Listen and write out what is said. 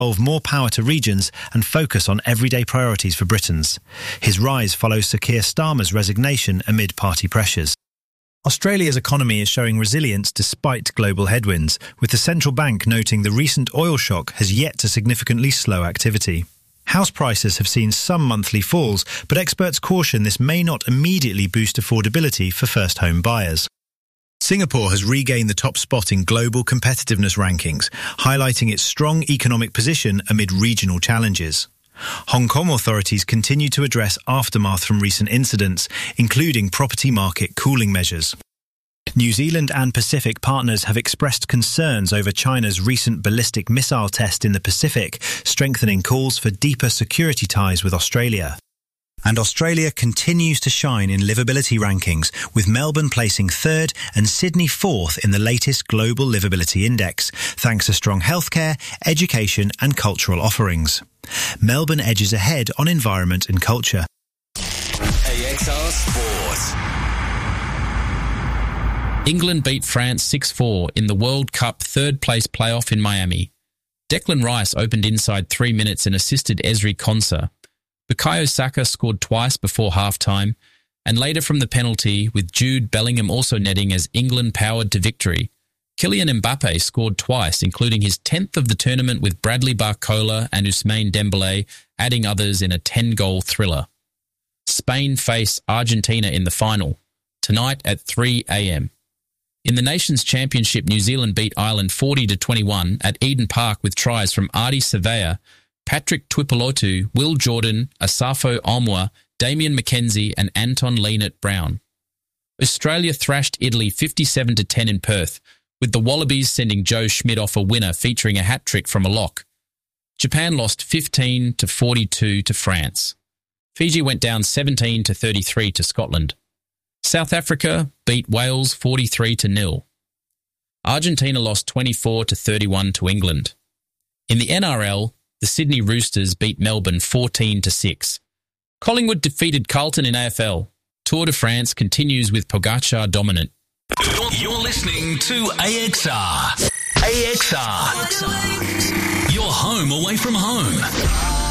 devolve more power to regions and focus on everyday priorities for Britons. His rise follows Sir Keir Starmer's resignation amid party pressures. Australia's economy is showing resilience despite global headwinds, with the central bank noting the recent oil shock has yet to significantly slow activity. House prices have seen some monthly falls, but experts caution this may not immediately boost affordability for first-home buyers. Singapore has regained the top spot in global competitiveness rankings, highlighting its strong economic position amid regional challenges. Hong Kong authorities continue to address aftermath from recent incidents, including property market cooling measures. New Zealand and Pacific partners have expressed concerns over China's recent ballistic missile test in the Pacific, strengthening calls for deeper security ties with Australia. And Australia continues to shine in livability rankings, with Melbourne placing third and Sydney fourth in the latest Global Livability Index, thanks to strong healthcare, education and cultural offerings. Melbourne edges ahead on environment and culture. AXR Sport. England beat France 6-4 in the World Cup third-place playoff in Miami. Declan Rice opened inside 3 minutes and assisted Ezri Konsa. Bukayo Saka scored twice before half-time, and later from the penalty, with Jude Bellingham also netting as England powered to victory. Kylian Mbappe scored twice, including his 10th of the tournament, with Bradley Barcola and Ousmane Dembélé adding others in a 10-goal thriller. Spain face Argentina in the final, tonight at 3 a.m. In the Nations Championship, New Zealand beat Ireland 40-21 at Eden Park with tries from Ardie Savea, Patrick Tuipulotu, Will Jordan, Asafo Omwa, Damian McKenzie and Anton Lienert-Brown. Australia thrashed Italy 57-10 in Perth, with the Wallabies sending Joe Schmidt off a winner featuring a hat-trick from a lock. Japan lost 15-42 to France. Fiji went down 17-33 to Scotland. South Africa beat Wales 43-0. Argentina lost 24-31 to England. In the NRL, the Sydney Roosters beat Melbourne 14-6. Collingwood defeated Carlton in AFL. Tour de France continues with Pogacar dominant. You're listening to AXR. AXR. Your home away from home.